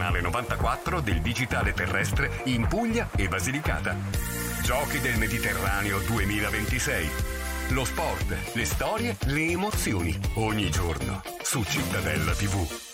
canale 94 del digitale terrestre in Puglia e Basilicata. Giochi del Mediterraneo 2026. Lo sport, le storie, le emozioni. Ogni giorno su Cittadella TV.